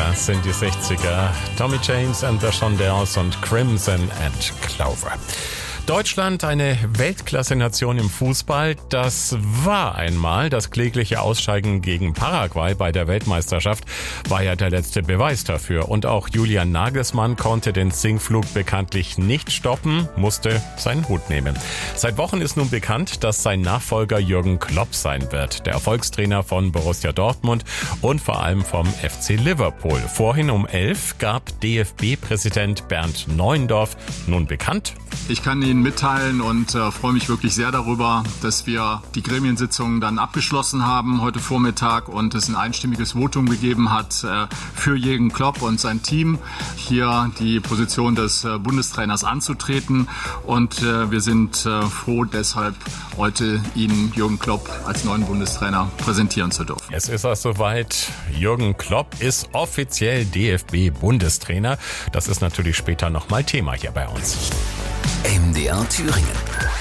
Das sind die 60er. Tommy James and the Shondells und Crimson and Clover. Deutschland, eine Weltklasse-Nation im Fußball. Das war einmal. Das klägliche Ausscheiden gegen Paraguay bei der Weltmeisterschaft war ja der letzte Beweis dafür. Und auch Julian Nagelsmann konnte den Sinkflug bekanntlich nicht stoppen, musste seinen Hut nehmen. Seit Wochen ist nun bekannt, dass sein Nachfolger Jürgen Klopp sein wird. Der Erfolgstrainer von Borussia Dortmund und vor allem vom FC Liverpool. Vorhin um 11 gab DFB-Präsident Bernd Neuendorf nun bekannt: Ich kann Ihnen mitteilen und freue mich wirklich sehr darüber, dass wir die Gremiensitzung dann abgeschlossen haben heute Vormittag und es ein einstimmiges Votum gegeben hat für Jürgen Klopp und sein Team, hier die Position des Bundestrainers anzutreten. Und wir sind froh, deshalb heute Ihnen Jürgen Klopp als neuen Bundestrainer präsentieren zu dürfen. Es ist also soweit. Jürgen Klopp ist offiziell DFB-Bundestrainer. Das ist natürlich später nochmal Thema hier bei uns. MDR Thüringen.